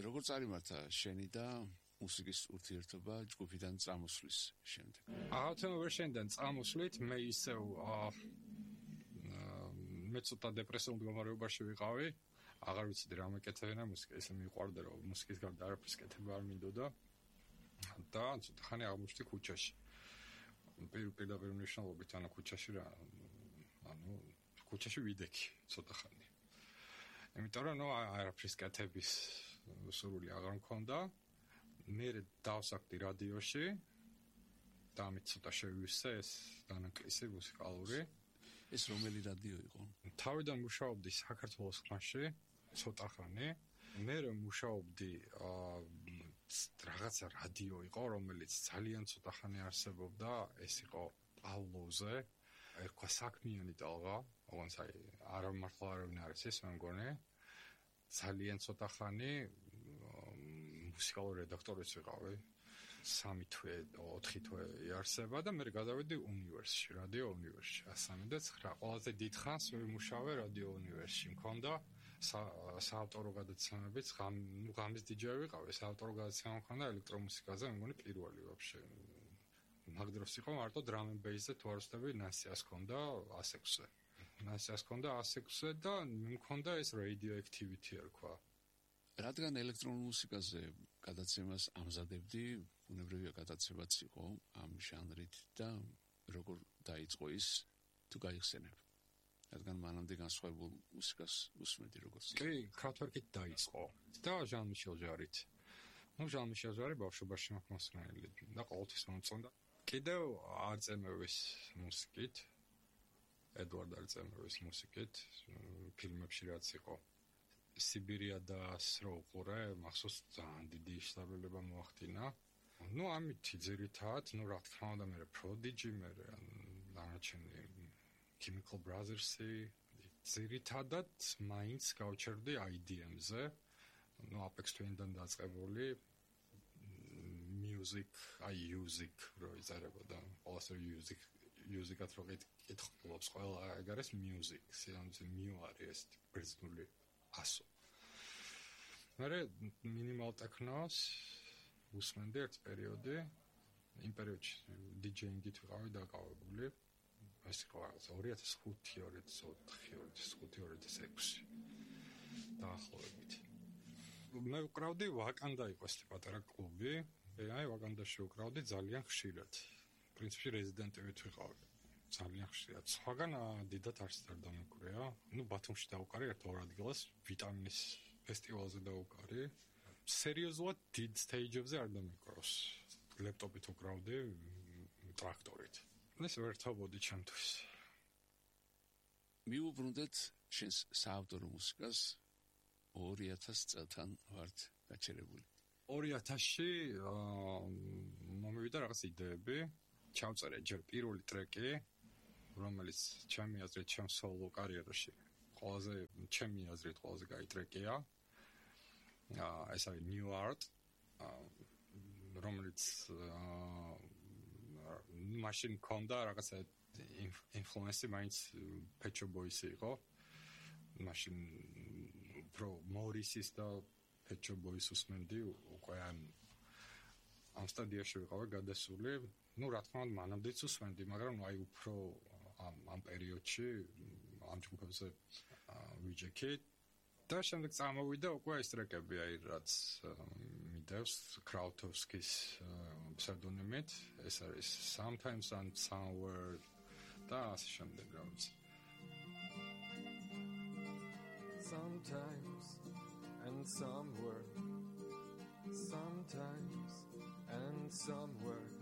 როგორ წარიმართა შენი და მუსიკის ურთიერთობა ჯგუფიდან წამოსვლის შემდეგ? აუცილებლად ვერ შენიდან წამოსვლით მე ისევ მე ცოტა დეპრესიულ მდგომარეობაში ვიყავი. აღარ ვიცი რა მეკეთებინა მუსიკა, ისე მიყვარდა რომ მუსიკის გარდა არაფრის კეთება არ მინდოდა და ცოტა ხანი აღმოჩნდი ქუჩაში. პირდაპირ მნიშვნელობით ქუჩაში რა ქუჩაში ვიდექი ცოტა ხანი. იმიტომ რომ არაფრის კეთების სურვილი აღარ მქონდა. მე დავსაკვდი რადიოში და ამით ცოტა შევივსე ეს დანაკლისი მუსიკალური. ეს რომელი რადიო იყო? თავიდან მუშაობდი საქართველოს ხმაში ცოტა ხანი. მე მუშაობდი რაღაცა რადიო იყო, რომელიც ძალიან ცოტა ხანი არსებობდა, ეს იყო პავლოზე. ერქვა საქმიანი ტალღა, ოღონდ არა მართლა არავინ არის ეს მე მგონი. ძალიან ცოტა ხანი მუსიკალური რედაქტორიც ვიყავი. 3 თვე, 4 თვე იარსება და მე გადავედი უნივერსში, რადიო უნივერსში. 139 ყველაზე დიდ ხანს ვიმუშავე რადიო უნივერსში. მქონდა საავტორო გადაცემებიც, ღამის დიჯეი ვიყავი, საავტორო გადაცემა მქონდა ელექტრომუსიკაზე, მე მგონი პირველი ვაფშე. მაგ დროს იყო მარტო drum and bass-ზე თუ არ ვცდები, ნასიას მქონდა 106-ზე. ნასიას მქონდა 106-ზე და მქონდა ეს radio activity ერქვა. რადგან ელექტრონულ მუსიკაზე გადაცემას ამზადებდი, უნებრივია გადაცემაც იყო ამ ჟანრით და როგორ დაიწყო ის თუ გაიხსენებ? რადგან მანამდე განსხვავებულ მუსიკას უსმენდი როგორც. კი, ქართველით დაიწყო და ჟან-მიშელ ჟარით. ჟან-მიშელ ჟარი ბავშვობაში მაქვს მოსმენილი და ყოველთვის მომწონდა. კიდევ არწემევის მუსიკით, ედვარდ არწემევის მუსიკით, ფილმებში რაც იყო. სიბირია და სრო უყურე, მახსოვს ძალიან დიდი შთაბილება მოახდინა. ამით ძირითადად, რა თქმა უნდა, მე Prodigy, მე დანარჩენი Chemical Brothers-ი, ძირითადად მაინც გავჩერდი IDM-ზე. Apex Twin-დან დაწყებული music რო იზარებოდა. ყოველს music-ად რო კითხულობს, ყველა ეგ არის music, სიამოვნებაში new არის ბერძნული ასო. მერე minimal techno-ს უსმენდი ერთ პერიოდი. იმ პერიოდში DJ-ინგით ვიყავი დაკავებული. ეს იყო 2005, 2004, 2006 დაახლოებით. მე ვკრავდი ვაკანდა იყო ეს პატარა კლუბი. აი ვაკანდაში ვკრავდი ძალიან ხშირად. პრინციპში რეზიდენტებით ვიყავი. ძალიან ხშირად. სხვაგან დიდად არც არ დამეკვრია. ბათუმში დავუკარი ერთ-ორ ადგილას ვიტამინის ფესტივალზე დავუკარი. სერიოზულად დიდ სტეიჯებზე არ დამეკვრავს. ლეპტოპით ვკრავდი ტრაქტორით. ეს ვერთობოდი ჩემთვის. მიუბრუნდეთ შენს საავტორო მუსიკას 2000 წელთან ვართ გაჩერებული. 2000-ში მომივიდა რაღაც იდეები. ჩავწერე ჯერ პირველი ტრეკი, რომელიც ჩემი აზრით ჩემ სოლო კარიერაში ჩემი აზრით ყველაზე კაი ტრეკია. ეს არის New Art, რომელიც მაშინ მქონდა რაღაცა ინფლუენსი მაინც Pet Shop Boys-ი იყო. მაშინ უფრო Morris-ის და Pet Shop Boys უსმენდი უკვე ამ სტადიაში ვიყავი გადასული. რა თქმა უნდა მანამდეც უსმენდი, მაგრამ აი უფრო ამ პერიოდში ამ ჯგუფებზე ვიჯექი და შემდეგ წამოვიდა უკვე ეს ტრეკები, აი რაც მიდევს Krautovskis ფსევდონიმით, ეს არის Sometimes and Somewhere და ასე შემდეგ რაღაც. Sometimes and somewhere, sometimes and somewhere,